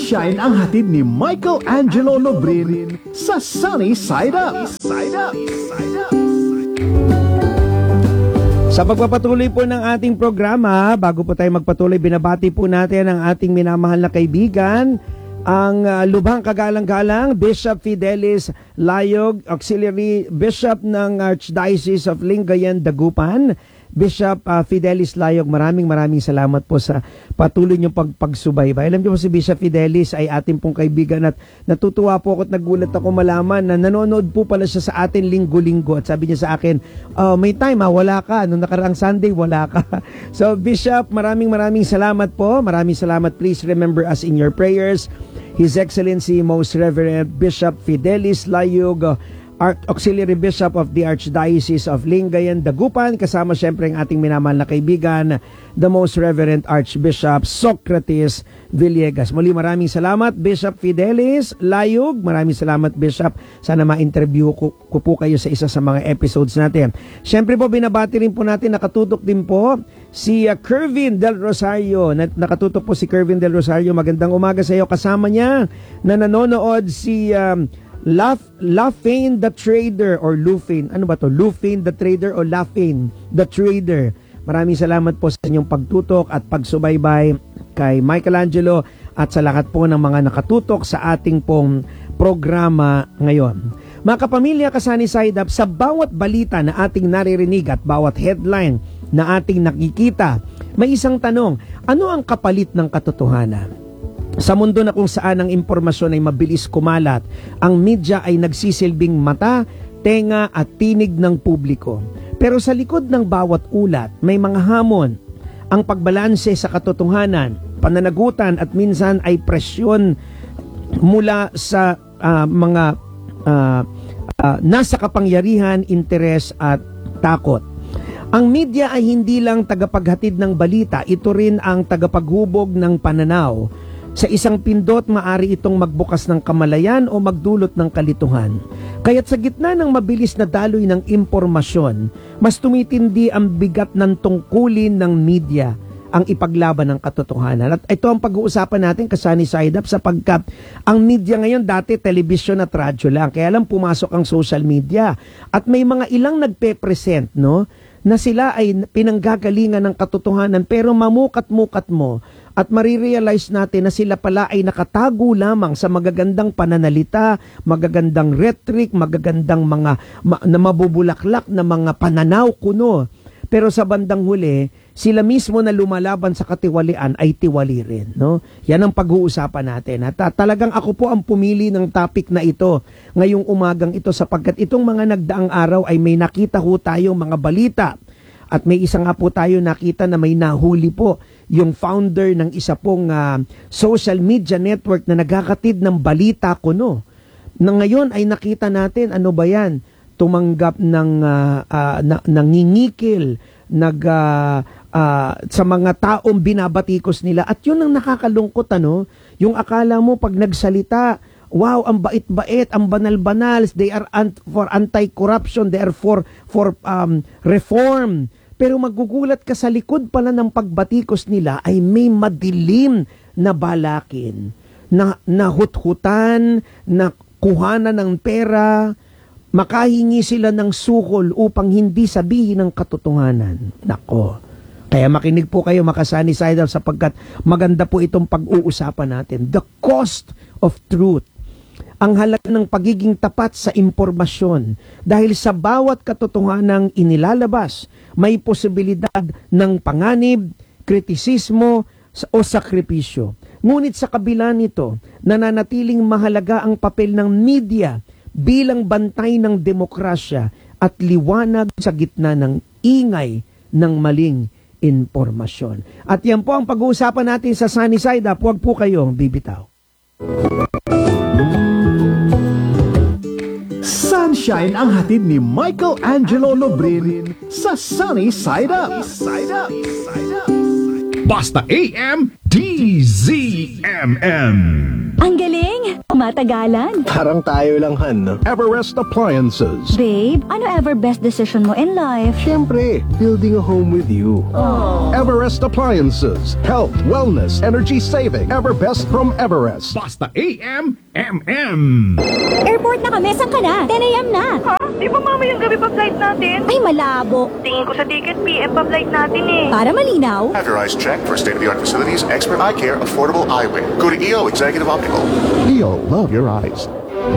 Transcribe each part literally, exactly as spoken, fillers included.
Sunshine ang hatid ni Michael Angelo Lobrin sa Sunny Side Up. Side Up. Side Up. Sa pagpapatuloy po ng ating programa, bago po tayo magpatuloy, binabati po natin ang ating minamahal na kaibigan, ang uh, lubhang kagalang-galang Bishop Fidelis Layog, Auxiliary Bishop ng Archdiocese of Lingayen, Dagupan. Bishop uh, Fidelis Layog, maraming maraming salamat po sa patuloy niyong pagpagsubaybay. Alam niyo po si Bishop Fidelis ay ating pong kaibigan at natutuwa po ako at nagulat ako malaman na nanonood po pala siya sa atin linggo-linggo at sabi niya sa akin, oh, may time ha, wala ka. Nung nakaraang Sunday, wala ka. So Bishop, maraming maraming salamat po. Maraming salamat. Please remember us in your prayers. His Excellency Most Reverend Bishop Fidelis Layog, Auxiliary Bishop of the Archdiocese of Lingayen, Dagupan, kasama siyempre ang ating minamahal na kaibigan, the Most Reverend Archbishop Socrates Villegas. Muli maraming salamat Bishop Fidelis Layog, maraming salamat Bishop. Sana ma-interview ko, ko po kayo sa isa sa mga episodes natin. Siyempre po binabati rin po natin, nakatutok din po si uh, Kervin Del Rosario. Nakatutok po si Kervin Del Rosario. Magandang umaga sa iyo. Kasama niya na nanonood si um, Laf, Lafane the Trader or Lufane. Ano ba to? Lufane the Trader o Lafane the Trader. Maraming salamat po sa inyong pagtutok at pagsubaybay kay Michelangelo at sa lahat po ng mga nakatutok sa ating pong programa ngayon. Mga kapamilya, kasani side up, sa bawat balita na ating naririnig at bawat headline na ating nakikita, may isang tanong, ano ang kapalit ng katotohanan? Sa mundo na kung saan ang impormasyon ay mabilis kumalat, ang media ay nagsisilbing mata, tenga at tinig ng publiko. Pero sa likod ng bawat ulat, may mga hamon. Ang pagbalanse sa katotohanan, pananagutan at minsan ay presyon mula sa uh, mga uh, uh, nasa kapangyarihan, interes at takot. Ang media ay hindi lang tagapaghatid ng balita, ito rin ang tagapaghubog ng pananaw. Sa isang pindot, maari itong magbukas ng kamalayan o magdulot ng kalituhan. Kaya't sa gitna ng mabilis na daloy ng impormasyon, mas tumitindi ang bigat ng tungkulin ng media ang ipaglaban ng katotohanan. At ito ang pag-uusapan natin kasani side up sapagkat ang media ngayon dati television at radyo lang. Kaya lang pumasok ang social media. At may mga ilang nagpe-present, no, na sila ay pinanggagalingan ng katotohanan pero mamukat-mukat mo at marirealize natin na sila pala ay nakatago lamang sa magagandang pananalita, magagandang rhetoric, magagandang mga ma, na mabubulaklak na mga pananaw kuno. Pero sa bandang huli, sila mismo na lumalaban sa katiwalian ay tiwali rin. No? Yan ang pag-uusapan natin. At uh, talagang ako po ang pumili ng topic na ito ngayong umagang ito sapagkat itong mga nagdaang araw ay may nakita ho tayo mga balita. At may isa nga po tayo nakita na may nahuli po yung founder ng isa pong uh, social media network na nagkakatid ng balita kuno. Na ngayon ay nakita natin, ano ba yan? Tumanggap ng uh, uh, na, nangingikil, nag, uh, uh, sa mga taong binabatikos nila. At yun ang nakakalungkot, ano? Yung akala mo pag nagsalita, wow, ang bait-bait, ang banal-banal, they are ant- for anti-corruption, they are for, for um, reform. Pero magugulat ka sa likod pala ng pagbatikos nila ay may madilim na balakin, na nahuthutan, na kuhanan ng pera, makahingi sila ng sukol upang hindi sabihin ang katotohanan. Nako. Kaya makinig po kayo, makasani side up sapagkat maganda po itong pag-uusapan natin. The cost of truth. Ang halaga ng pagiging tapat sa impormasyon. Dahil sa bawat katotohanang inilalabas, may posibilidad ng panganib, kritisismo o sakripisyo. Ngunit sa kabila nito, nananatiling mahalaga ang papel ng media bilang bantay ng demokrasya at liwanag sa gitna ng ingay ng maling impormasyon. At yan po ang pag-uusapan natin sa Sunny Side Up. Huwag po kayong bibitaw. Sunshine ang hatid ni Michael Angelo Lobrin sa Sunny Side Up. Side Up. Side Up. Basta A M D Z M M. Ang galing! matagalan. Parang tayo lang, Han, no? Everest Appliances. Babe, ano ever best decision mo in life? Siyempre, building a home with you. Oh. Everest Appliances. Health, wellness, energy saving. Everbest from Everest. Basta A M M M. Airport na kami, saan ka na? ten a.m. na. Ha? Di ba mamayang gabi pa flight natin? Ay, malabo. Tingin ko sa ticket, P M pa flight natin eh. Para malinaw. Have your eyes checked for state-of-the-art facilities, expert eye care, affordable eyewear. Go to E O Executive Optical. Leo, love your eyes.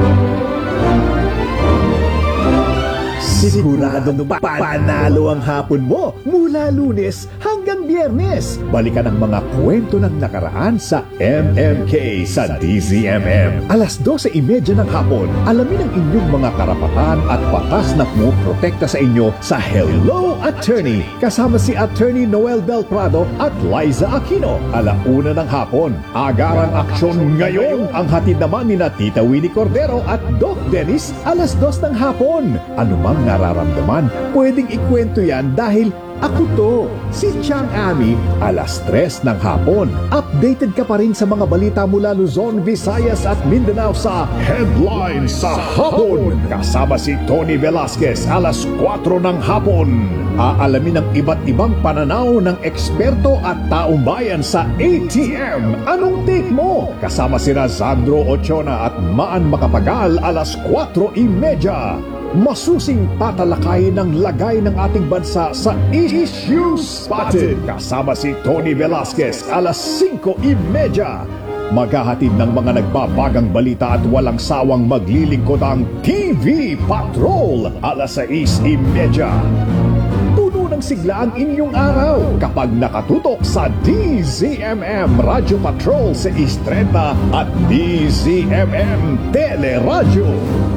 Siguradong pa panalo ang hapon mo mula Lunes hanggang Biyernes. Balikan ang mga kwento ng nakaraan sa M M K sa D Z M M. Alas dose trenta ng hapon, alamin ang inyong mga karapatan at batas na pumoprotekta sa inyo sa Hello Attorney. Kasama si Attorney Noel Del Prado at Liza Aquino. Alauna ng hapon, agarang aksyon ngayon. Ang hatid naman ni na Tita Winnie Cordero at Doc Dennis alas dos ng hapon. Anumang nararamdaman, pwedeng ikwento yan dahil ako to, si Chang Ami, alas tres ng hapon. Updated ka pa rin sa mga balita mula Luzon, Visayas at Mindanao sa Headlines sa Hapon. Kasama si Tony Velasquez, alas kwatro ng hapon. Aalamin ang iba't ibang pananaw ng eksperto at taong bayan sa A T M. Anong take mo? Kasama si Sandro Ochona at Maan Makapagal, alas kwatro trenta. Masusing tatalakayin ng lagay ng ating bansa sa Issues Spotted. Kasama si Tony Velasquez, alas singko trenta. Maghahatid ng mga nagbabagang balita at walang sawang maglilingkod ang T V Patrol, alas sais trenta. Puno ng sigla ang inyong araw kapag nakatutok sa D Z M M Radio Patrol sais trenta at D Z M M Teleradyo.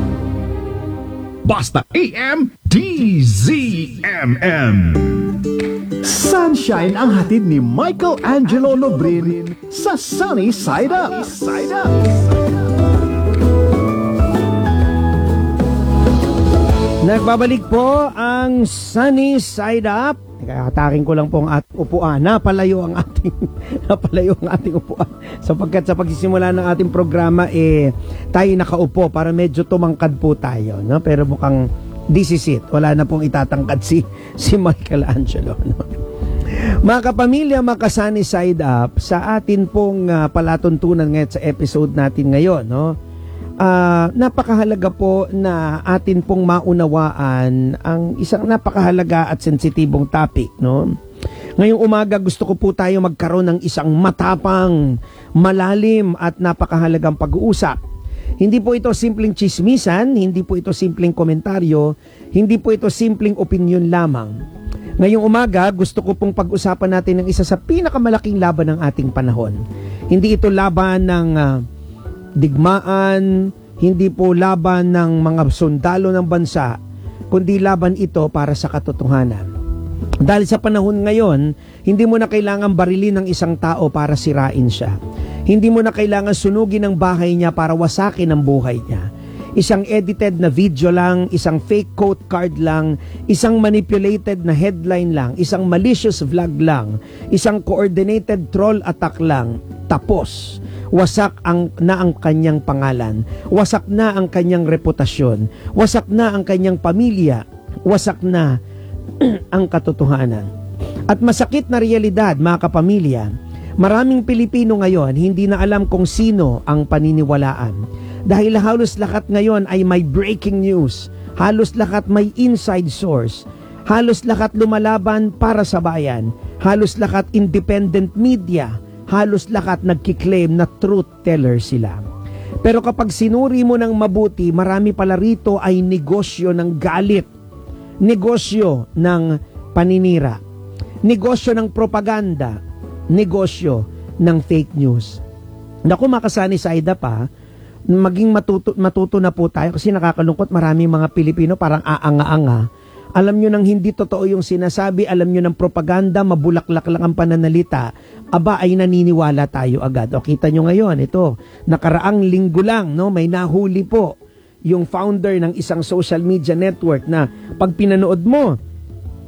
Basta A M D Z M M. Sunshine ang hatid ni Michael Angelo Lobrin sa Sunny Side Up. Side Up. Nagbabalik po ang Sunny Side Up. Kakatakin ko lang po ang ating upuan. Napalayo ang ating napalayo ang ating upuan. Sapagkat sa pagsisimula ng ating programa eh tayo nakaupo para medyo tumangkad po tayo, no? Pero mukhang this is it. Wala na pong itatangkad si si Michael Angelo, no? Mga kapamilya, mga Sunny Side Up, sa atin pong uh, palatuntunan ngayon sa episode natin ngayon, no? Uh, napakahalaga po na atin pong maunawaan ang isang napakahalaga at sensitibong topic, no? Ngayong umaga gusto ko po tayo magkaroon ng isang matapang, malalim at napakahalagang pag-uusap. Hindi po ito simpleng chismisan, hindi po ito simpleng komentaryo, hindi po ito simpleng opinion lamang. Ngayong umaga gusto ko pong pag-usapan natin ng isa sa pinakamalaking laban ng ating panahon. Hindi ito laban ng uh, digmaan, hindi po laban ng mga sundalo ng bansa, kundi laban ito para sa katotohanan. Dahil sa panahon ngayon, hindi mo na kailangan barilin ng isang tao para sirain siya. Hindi mo na kailangan sunugin ang bahay niya para wasakin ang buhay niya. Isang edited na video lang, isang fake quote card lang, isang manipulated na headline lang, isang malicious vlog lang, isang coordinated troll attack lang, tapos. Wasak ang, na ang kanyang pangalan, wasak na ang kanyang reputasyon, wasak na ang kanyang pamilya, wasak na ang katotohanan. At masakit na realidad, mga kapamilya, maraming Pilipino ngayon hindi na alam kung sino ang paniniwalaan. Dahil halos lahat ngayon ay may breaking news, halos lahat may inside source, halos lahat lumalaban para sa bayan, halos lahat independent media, halos lahat nagkiklaim na truth teller sila. Pero kapag sinuri mo ng mabuti, marami pala rito ay negosyo ng galit, negosyo ng paninira, negosyo ng propaganda, negosyo ng fake news. Naku, makasani sa ida pa, maging matuto, matuto na po tayo kasi nakakalungkot, maraming mga Pilipino parang aanga-anga. Alam nyo nang hindi totoo yung sinasabi, alam nyo ng propaganda, mabulaklak lang ang pananalita, aba ay naniniwala tayo agad. O kita nyo ngayon, ito, nakaraang linggo lang, no, may nahuli po yung founder ng isang social media network na pag pinanood mo,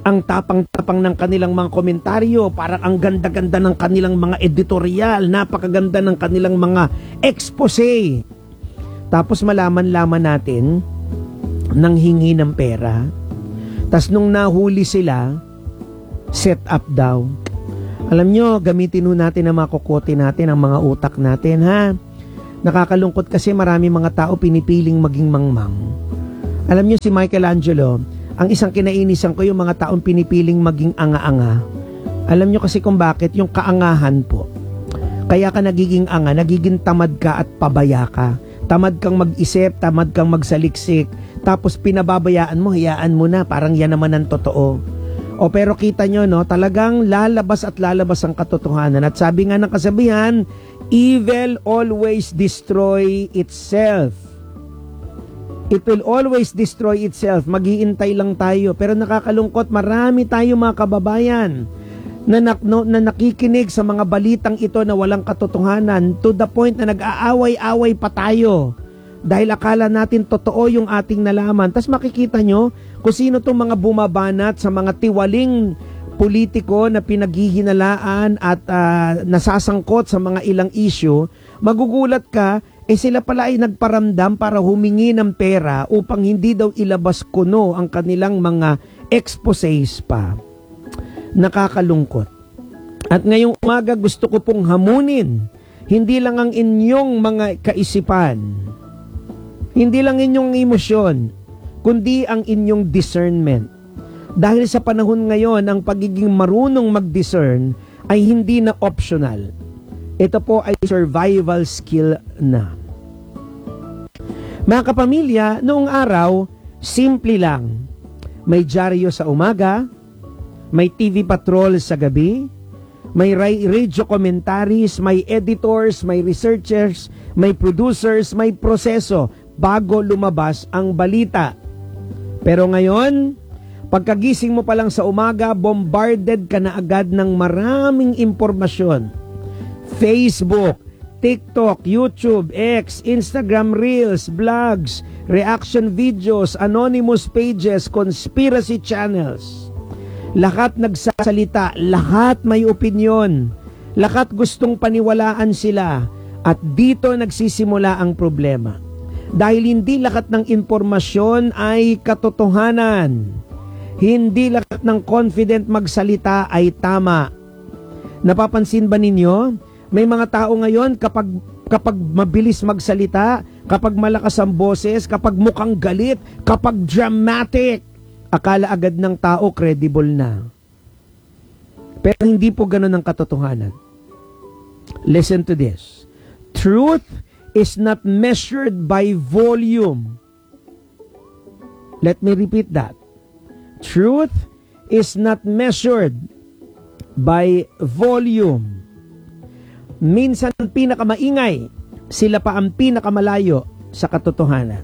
ang tapang-tapang ng kanilang mga komentaryo, parang ang ganda-ganda ng kanilang mga editorial, napakaganda ng kanilang mga expose. Tapos malaman-laman natin nang hingi ng pera. Tas nung nahuli sila, set up daw. Alam nyo, gamitin nun natin ang mga kukote natin, ang mga utak natin, ha? Nakakalungkot kasi marami mga tao pinipiling maging mangmang. Alam nyo si Michelangelo, ang isang kinainisan ko yung mga taong pinipiling maging anga-anga. Alam nyo kasi kung bakit, yung kaangahan po. Kaya ka nagiging anga, nagiging tamad ka at pabaya ka. Tamad kang mag-isip, tamad kang magsaliksik, tapos pinababayaan mo, hayaan mo na, parang yan naman ang totoo. O pero kita nyo, no, talagang lalabas at lalabas ang katotohanan. At sabi nga ng kasabihan, evil always destroy itself. It will always destroy itself. Mag-iintay lang tayo. Pero nakakalungkot, marami tayo mga kababayan na, nak- no, na nakikinig sa mga balitang ito na walang katotohanan to the point na nag-aaway-away pa tayo. Dahil akala natin totoo yung ating nalaman. Tapos makikita nyo kung sino itong mga bumabanat sa mga tiwaling politiko na pinaghihinalaan at uh, nasasangkot sa mga ilang issue. Magugulat ka, eh sila pala ay nagparamdam para humingi ng pera upang hindi daw ilabas kuno ang kanilang mga exposes pa. Nakakalungkot. At ngayong umaga gusto ko pong hamunin, hindi lang ang inyong mga kaisipan, hindi lang inyong emosyon, kundi ang inyong discernment. Dahil sa panahon ngayon, ang pagiging marunong mag-discern ay hindi na optional. Ito po ay survival skill na. Mga kapamilya, noong araw, simple lang. May dyaryo sa umaga, may T V patrol sa gabi, may radio commentaries, may editors, may researchers, may producers, may proseso bago lumabas ang balita. Pero ngayon, pagkagising mo pa lang sa umaga, bombarded ka na agad ng maraming impormasyon. Facebook, TikTok, YouTube, X, Instagram Reels, blogs, reaction videos, anonymous pages, conspiracy channels. Lahat nagsasalita, lahat may opinyon, lahat gustong paniwalaan sila, at dito nagsisimula ang problema. Dahil hindi lahat ng impormasyon ay katotohanan. Hindi lahat ng confident magsalita ay tama. Napapansin ba ninyo? May mga tao ngayon kapag, kapag mabilis magsalita, kapag malakas ang boses, kapag mukhang galit, kapag dramatic, akala agad ng tao credible na. Pero hindi po ganun ang katotohanan. Listen to this. Truth is not measured by volume. Let me repeat that. Truth is not measured by volume. Minsan ang pinakamaingay, sila pa ang pinakamalayo sa katotohanan.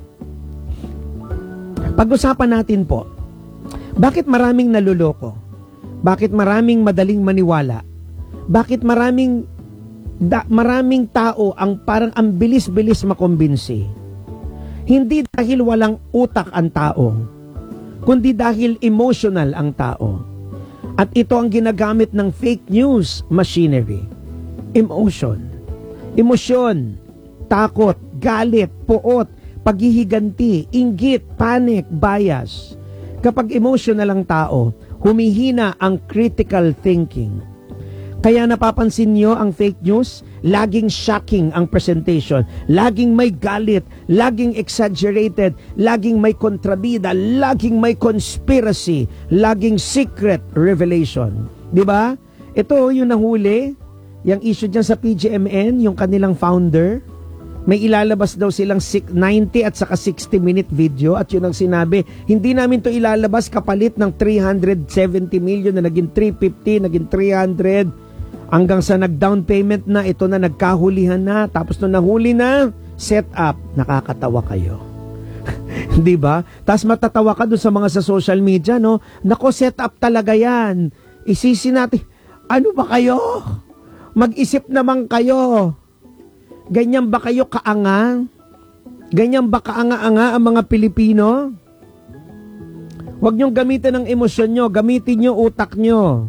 Pag-usapan natin po, bakit maraming naluloko? Bakit maraming madaling maniwala? Bakit maraming Da, maraming tao ang parang ang bilis-bilis makumbinsi? Hindi dahil walang utak ang tao, kundi dahil emotional ang tao. At ito ang ginagamit ng fake news machinery. Emotion. Emosyon, takot, galit, puot, paghihiganti, inggit, panic, bias. Kapag emotional ang tao, humihina ang critical thinking. Kaya napapansin nyo ang fake news, laging shocking ang presentation, laging may galit, laging exaggerated, laging may kontrabida, laging may conspiracy, laging secret revelation. Di ba? Ito yung nahuli, yung issue dyan sa P G M N, yung kanilang founder, may ilalabas daw silang ninety at saka sixty minute video at yun ang sinabi, hindi namin to ilalabas kapalit ng three hundred seventy million na naging three fifty, naging three hundred, hanggang sa nag-down payment na, ito na nagkahulihan na, tapos nung nahuli na, set up, nakakatawa kayo. Di ba? Tapos matatawa ka doon sa mga sa social media, no? Nako, set up talaga yan. Isisi natin, ano ba kayo? Mag-isip naman kayo. Ganyan ba kayo kaanga? Ganyan ba kaanga-anga ang mga Pilipino? Huwag niyong gamitin ang emosyon nyo, gamitin niyo utak nyo.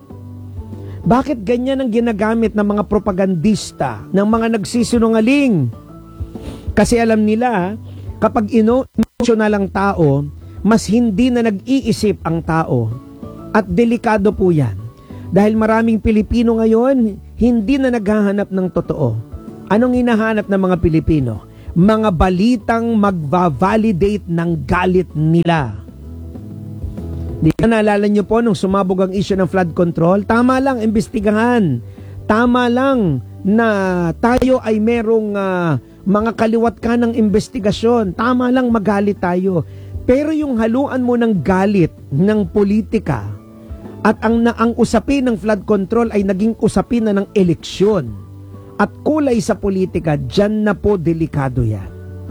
Bakit ganyan ang ginagamit ng mga propagandista, ng mga nagsisinungaling? Kasi alam nila, kapag ino-emotional ang tao, mas hindi na nag-iisip ang tao. At delikado po yan. Dahil maraming Pilipino ngayon, hindi na naghahanap ng totoo. Anong hinahanap ng mga Pilipino? Mga balitang magva-validate ng galit nila. Di ba naalala nyo po nung sumabog ang issue ng flood control? Tama lang, imbestigahan. Tama lang na tayo ay merong uh, mga kaliwat ka ng investigasyon. Tama lang magalit tayo. Pero yung haluan mo ng galit ng politika at ang, na, ang usapin ng flood control ay naging usapin na ng eleksyon at kulay sa politika, dyan na po delikado yan.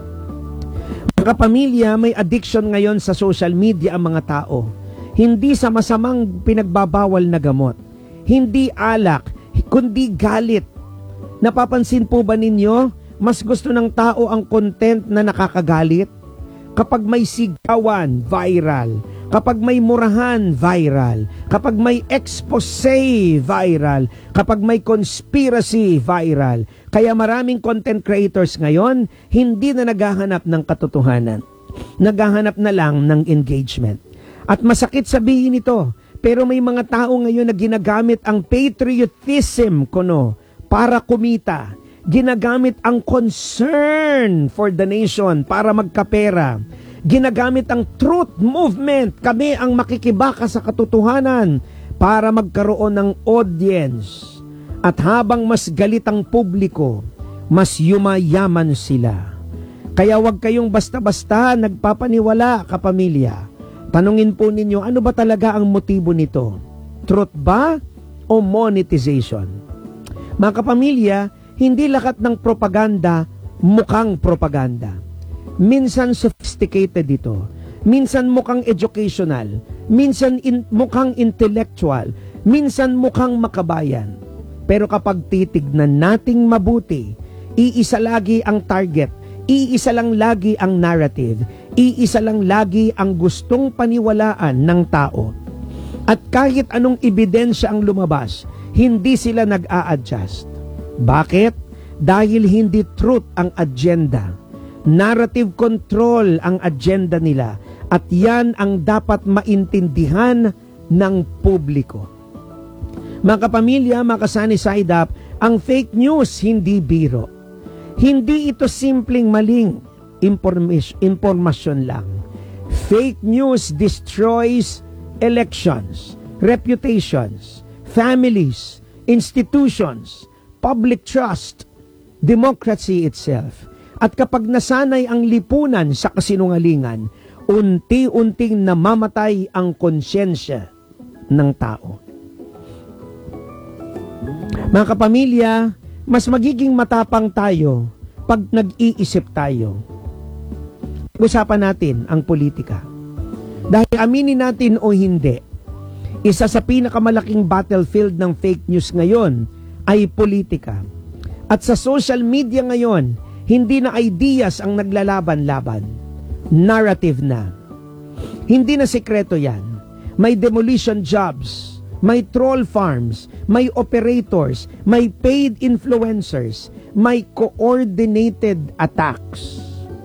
Mga pamilya, may addiction ngayon sa social media ang mga tao. Hindi sa masamang pinagbabawal na gamot. Hindi alak, kundi galit. Napapansin po ba ninyo, mas gusto ng tao ang content na nakakagalit? Kapag may sigawan, viral. Kapag may murahan, viral. Kapag may expose, viral. Kapag may conspiracy, viral. Kaya maraming content creators ngayon, hindi na naghahanap ng katotohanan. Naghahanap na lang ng engagement. At masakit sabihin ito, pero may mga tao ngayon na ginagamit ang patriotism kuno para kumita. Ginagamit ang concern for the nation para magkapera. Ginagamit ang truth movement, kami ang makikibaka sa katotohanan para magkaroon ng audience. At habang mas galit ang publiko, mas yumayaman sila. Kaya wag kayong basta-basta nagpapaniwala, kapamilya. Tanungin po ninyo, ano ba talaga ang motibo nito? Truth ba o monetization? Mga kapamilya, hindi lahat ng propaganda mukhang propaganda. Minsan sophisticated ito. Minsan mukhang educational. Minsan in, mukhang intellectual. Minsan mukhang makabayan. Pero kapag titignan nating mabuti, iisa lagi ang target. Iisa lang lagi ang narrative. Iisa lang lagi ang gustong paniwalaan ng tao. At kahit anong ebidensya ang lumabas, hindi sila nag-a-adjust. Bakit? Dahil hindi truth ang agenda. Narrative control ang agenda nila. At yan ang dapat maintindihan ng publiko. Mga kapamilya, mga kasani side up, ang fake news hindi biro. Hindi ito simpleng maling information, impormasyon lang. Fake news destroys elections, reputations, families, institutions, public trust, democracy itself. At kapag nasanay ang lipunan sa kasinungalingan, unti-unting namamatay ang konsyensya ng tao. Mga kapamilya, mas magiging matapang tayo pag nag-iisip tayo. Usapan natin ang politika. Dahil aminin natin o hindi, isa sa pinakamalaking battlefield ng fake news ngayon ay politika. At sa social media ngayon, hindi na ideas ang naglalaban-laban. Narrative na. Hindi na sekreto yan. May demolition jobs, may troll farms, may operators, may paid influencers, may coordinated attacks.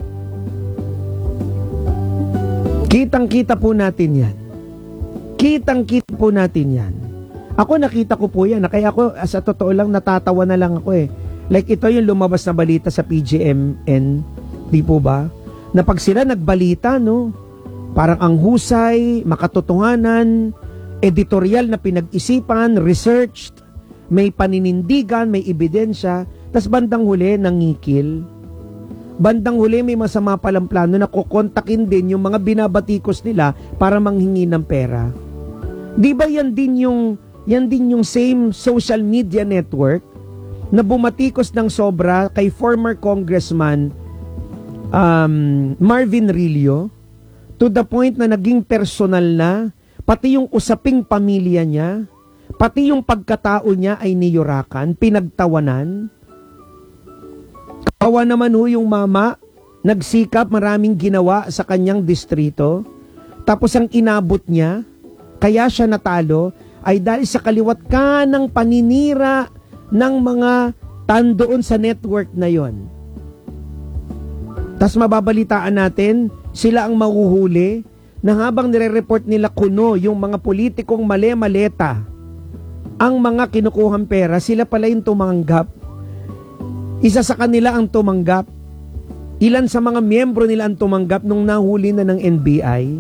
Kitang-kita po natin yan. Kitang-kita po natin yan. Ako nakita ko po yan. Kaya ako, sa totoo lang, natatawa na lang ako eh. Like ito yung lumabas na balita sa P G M N. Di po ba? Na pag sila nagbalita, no? Parang ang husay, makatotohanan, editorial na pinag-isipan, researched, may paninindigan, may ebidensya, tas bandang huli, nangikil. Bandang huli, may masama palang plano na kukontakin din yung mga binabatikos nila para manghingi ng pera. Di ba yan din yung, yan din yung same social media network na bumatikos ng sobra kay former Congressman um, Marvin Rillo to the point na naging personal na, pati yung usaping pamilya niya, pati yung pagkatao niya ay niyurakan, pinagtawanan. Kawawa naman ho yung mama, nagsikap, maraming ginawa sa kanyang distrito. Tapos ang inabot niya, kaya siya natalo, ay dahil sa kaliwat ka ng paninira ng mga tandoon sa network na yon. Tapos mababalitaan natin, sila ang mahuhuli na habang nire-report nila kuno yung mga politikong mali-maleta, ang mga kinukuhang pera, sila pala yung tumanggap. Isa sa kanila ang tumanggap. Ilan sa mga miyembro nila ang tumanggap nung nahuli na ng N B I?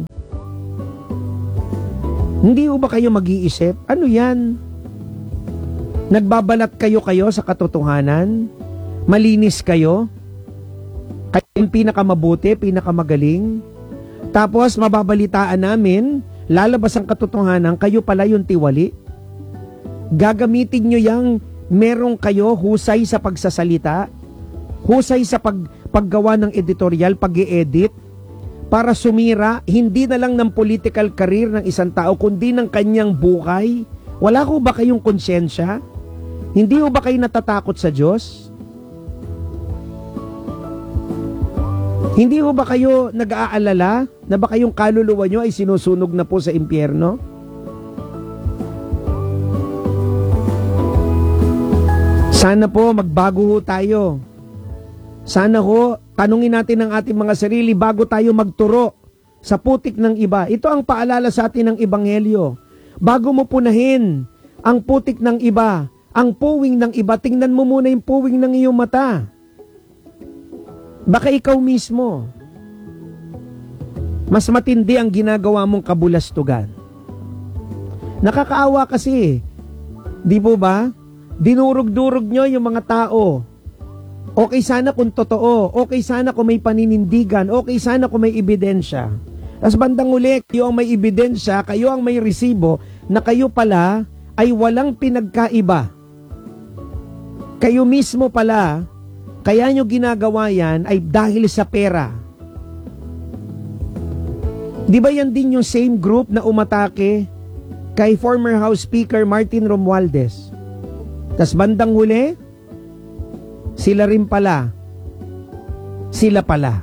Hindi ba kayo mag-iisip? Ano yan? Nagbabalat kayo-kayo sa katotohanan? Malinis kayo? Kayo yung pinakamabuti, pinakamagaling? Tapos mababalitaan namin, lalabas ang katotohanan, kayo pala yung tiwali? Gagamitin nyo yung merong kayo husay sa pagsasalita? Husay sa pag, paggawa ng editorial, pag-i-edit? Para sumira, hindi na lang ng political career ng isang tao, kundi ng kanyang buhay? Wala ko ba kayong konsyensya? Hindi ko ba kayo natatakot sa Diyos? Hindi ko ba kayo nag-aalala na ba kayong kaluluwa nyo ay sinusunog na po sa impyerno? Sana po magbago ho tayo. Sana ho, tanungin natin ang ating mga sarili bago tayo magturo sa putik ng iba. Ito ang paalala sa atin ng Ebanghelyo. Bago mo punahin ang putik ng iba, ang puwing ng iba, tingnan mo muna yung puwing ng iyong mata. Baka ikaw mismo, mas matindi ang ginagawa mong kabulastugan. Nakakaawa kasi, di po ba? Dinurog-durog nyo yung mga tao. Okay sana kung totoo, okay sana kung may paninindigan, okay sana kung may ebidensya. Tapos bandang uli, kayo ang may ebidensya, kayo ang may resibo, na kayo pala ay walang pinagkaiba. Kayo mismo pala, kaya nyo ginagawa yan ay dahil sa pera. Di ba yan din yung same group na umatake kay former House Speaker Martin Romualdez? Tas bandang huli, sila rin pala. Sila pala.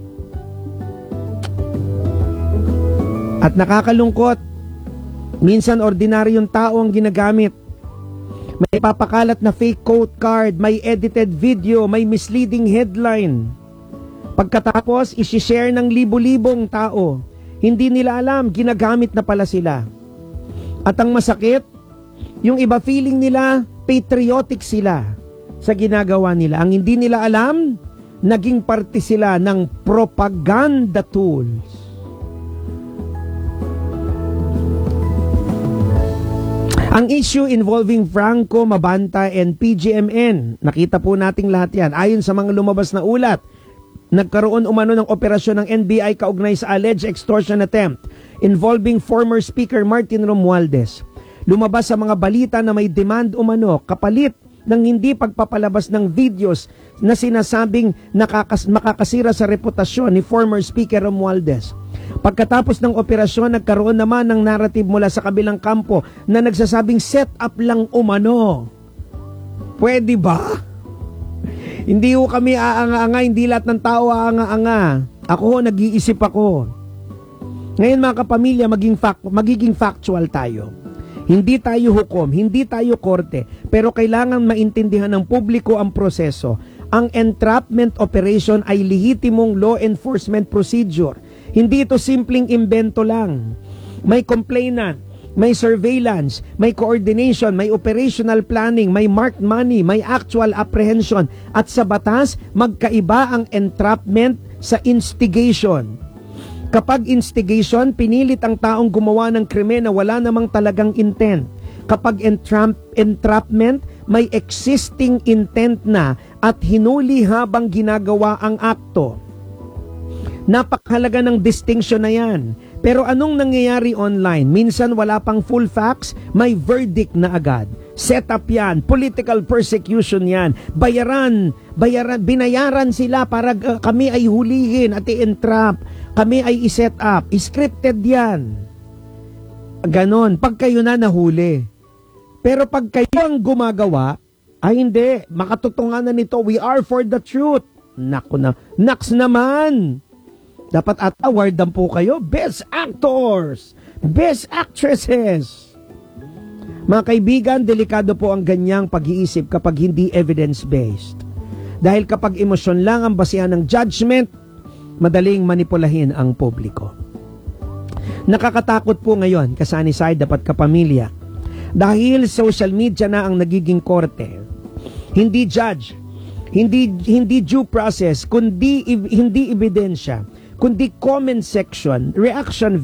At nakakalungkot, minsan ordinaryong tao ang ginagamit. May papakalat na fake quote card, may edited video, may misleading headline. Pagkatapos, isi-share ng libo-libong tao. Hindi nila alam, ginagamit na pala sila. At ang masakit, yung iba feeling nila, patriotic sila sa ginagawa nila. Ang hindi nila alam, naging parte sila ng propaganda tools. Ang issue involving Franco Mabanta and P G M N, nakita po nating lahat yan. Ayon sa mga lumabas na ulat, nagkaroon umano ng operasyon ng N B I kaugnay sa alleged extortion attempt involving former Speaker Martin Romualdez. Lumabas sa mga balita na may demand umano kapalit ng hindi pagpapalabas ng videos na sinasabing nakakas- makakasira sa reputasyon ni former Speaker Romualdez. Pagkatapos ng operasyon, nagkaroon naman ng narrative mula sa kabilang kampo na nagsasabing set up lang umano. Pwede ba? Hindi ko kami aanga-anga, hindi lahat ng tao aanga-anga. Ako ho, nag-iisip ako. Ngayon mga kapamilya, maging fact, magiging factual tayo. Hindi tayo hukom, hindi tayo korte, pero kailangan maintindihan ng publiko ang proseso. Ang entrapment operation ay lehitimong law enforcement procedure. Hindi ito simpleng imbento lang. May complainant, may surveillance, may coordination, may operational planning, may marked money, may actual apprehension. At sa batas, magkaiba ang entrapment sa instigation. Kapag instigation, pinilit ang taong gumawa ng krimen na wala namang talagang intent. Kapag entrap, entrapment, may existing intent na at hinuli habang ginagawa ang akto. Napakahalaga ng distinction na yan. Pero anong nangyayari online? Minsan wala pang full facts, may verdict na agad. Set up yan, political persecution yan. Bayaran, bayaran, binayaran sila para uh, kami ay hulihin at i-entrap. Kami ay i-set up. Scripted yan. Ganon, pag kayo na nahuli. Pero pag kayo ang gumagawa, ay hindi, makatotohanan nito, we are for the truth. Naku na, naks naman. Dapat at awardan po kayo, Best Actors, Best Actresses. Mga kaibigan, delikado po ang ganyang pag-iisip kapag hindi evidence-based. Dahil kapag emosyon lang ang basihan ng judgment, madaling manipulahin ang publiko. Nakakatakot po ngayon, kasani side dapat kapamilya. Dahil social media na ang nagiging korte. Hindi judge, hindi hindi due process, kundi hindi ebidensya, kundi comment section, reaction